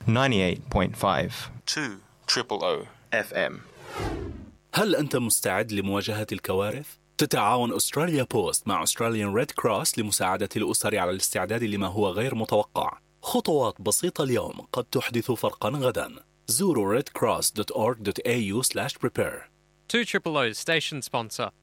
98.5 200 FM. هل أنت مستعد لمواجهة الكوارث؟ تتعاون أستراليا بوست مع أستراليان ريد كروس لمساعدة الأسر على الاستعداد لما هو غير متوقع. خطوات بسيطة اليوم قد تحدث فرقا غدا. زوروا redcross.org.au/prepare. 200 station sponsor.